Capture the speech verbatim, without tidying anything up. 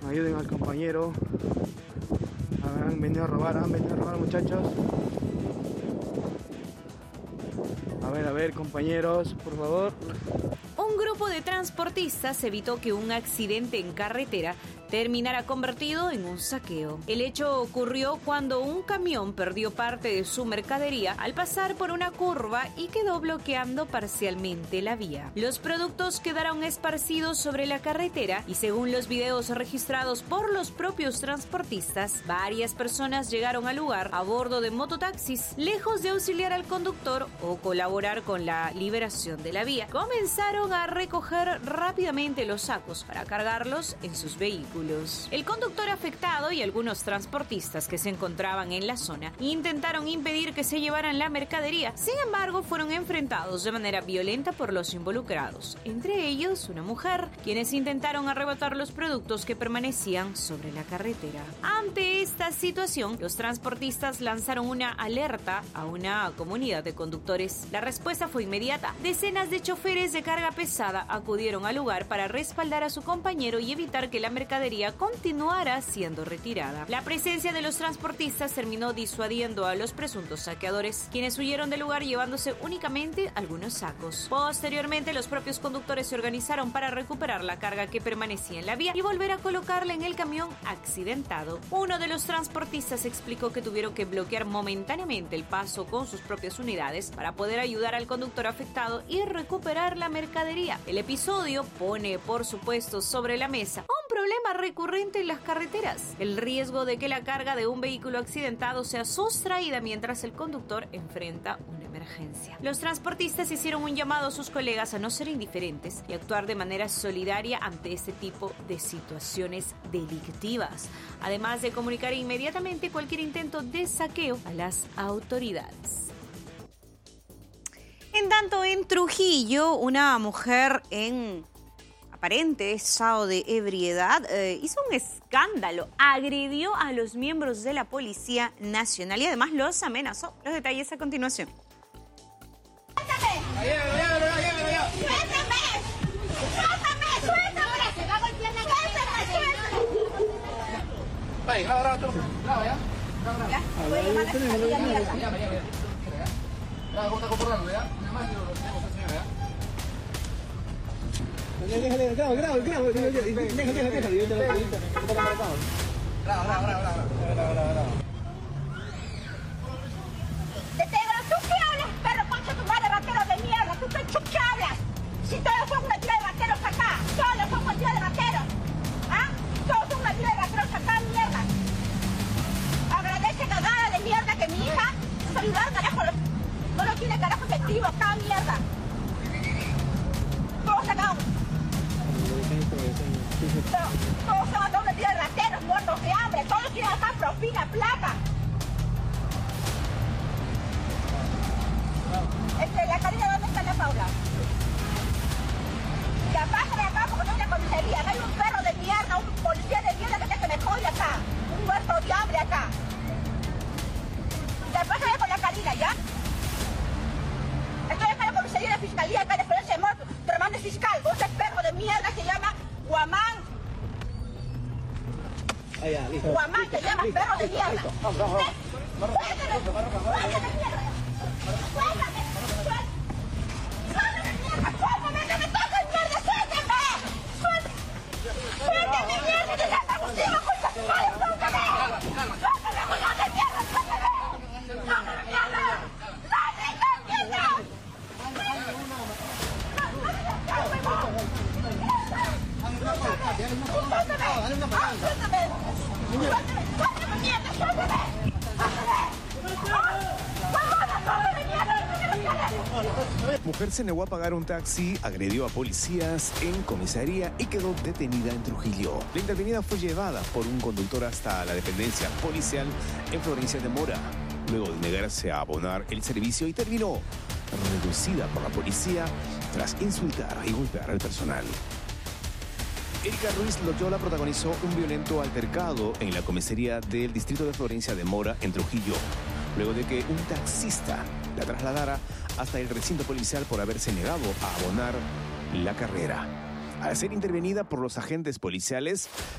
Ayuden al compañero. Han venido a robar, han venido a robar, muchachos. A ver, a ver, compañeros, por favor. Un grupo de transportistas evitó que un accidente en carretera terminara convertido en un saqueo. El hecho ocurrió cuando un camión perdió parte de su mercadería al pasar por una curva y quedó bloqueando parcialmente la vía. Los productos quedaron esparcidos sobre la carretera y, según los videos registrados por los propios transportistas, varias personas llegaron al lugar a bordo de mototaxis, lejos de auxiliar al conductor o colaborar con la liberación de la vía. Comenzaron a recoger rápidamente los sacos para cargarlos en sus vehículos. El conductor afectado y algunos transportistas que se encontraban en la zona intentaron impedir que se llevaran la mercadería. Sin embargo, fueron enfrentados de manera violenta por los involucrados, entre ellos una mujer, quienes intentaron arrebatar los productos que permanecían sobre la carretera. Ante esta situación, los transportistas lanzaron una alerta a una comunidad de conductores. La respuesta fue inmediata. Decenas de choferes de carga pesada acudieron al lugar para respaldar a su compañero y evitar que la mercadería continuara siendo retirada. La presencia de los transportistas terminó disuadiendo a los presuntos saqueadores, quienes huyeron del lugar llevándose únicamente algunos sacos. Posteriormente, los propios conductores se organizaron para recuperar la carga que permanecía en la vía y volver a colocarla en el camión accidentado. Uno de los transportistas explicó que tuvieron que bloquear momentáneamente el paso con sus propias unidades para poder ayudar al conductor afectado y recuperar la mercadería. El episodio pone, por supuesto, sobre la mesa un problema recurrente en las carreteras: el riesgo de que la carga de un vehículo accidentado sea sustraída mientras el conductor enfrenta una emergencia. Los transportistas hicieron un llamado a sus colegas a no ser indiferentes y actuar de manera solidaria ante este tipo de situaciones delictivas, además de comunicar inmediatamente cualquier intento de saqueo a las autoridades. En tanto, en Trujillo, una mujer en aparente estado de ebriedad eh, hizo un escándalo, agredió a los miembros de la Policía Nacional y además los amenazó. Los detalles a continuación. ¡Suéltame! ¡Suéltame! ¡Suéltame! ¡Suéltame! ¡Se va a golpear la cabeza! ¡Suéltame! Vaya, graba, graba, tú. Graba, ¿ya? Graba, graba. Ya, voy a llamar a la fiscalía mierda. Ya, ya, ya. Graba, ¿cómo está comportando, ya? Mi mamá, yo lo tengo, señora, ¿ya? Déjale, graba, graba, graba, déjale, déjale, déjale, déjale. Graba, graba, graba, graba, graba, graba, graba. Deténgalo, ¿tú qué hablas, perro concha tu madre, vaquero de mierda? ¿Tú qué chucha hablas? Si todos son una tira de vaqueros acá, todos son una tira de vaqueros. ¿Ah? Todos son una tira de vaqueros acá, mierda. Agradece cagada de mierda que mi hija celular, carajo, no lo tiene carajo efectivo acá, mierda. Todos acá. Todos, todos son acá una tira de rateros, muertos de hambre. Todos quieren acá propina, plata. Este, la Karina, ¿dónde está la Paula? Ya pásame acá porque no hay una comisaría. No hay un perro de mierda, un policía de mierda que se me jode acá. Un muerto de hambre acá. Ya pásame con la Karina, ¿ya? Estoy acá en la comisaría de la fiscalía, acá en Esperanza de Muerto. Tu hermano es fiscal. Vos ese perro de mierda se llama Guamán. Ah, ya, listo. Guamán, te llamas perro de mierda. Vamos, vamos, vamos. Suéltame, suéltame, mierda. Suéltame, suéltame. Suéltame, mierda, suéltame, que me toques, mierda, suéltame. Suéltame, suéltame, mierda, que seas abusivo, concha tu madre, suéltame. Suéltame, huevón de mierda, suéltame. Suéltame, mierda. Suéltame, mierda. Mujer se negó a pagar un taxi, agredió a policías en comisaría y quedó detenida en Trujillo. La intervenida fue llevada por un conductor hasta la dependencia policial en Florencia de Mora, luego de negarse a abonar el servicio, y terminó reducida por la policía tras insultar y golpear al personal. Erika Ruiz Loyola protagonizó un violento altercado en la comisaría del distrito de Florencia de Mora, en Trujillo, luego de que un taxista la trasladara hasta el recinto policial por haberse negado a abonar la carrera. Al ser intervenida por los agentes policiales,